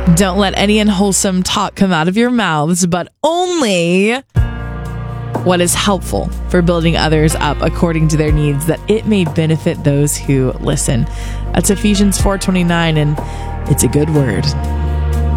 Don't let any unwholesome talk come out of your mouths, but only what is helpful for building others up according to their needs, that it may benefit those who listen. That's Ephesians 4:29, and it's a good word.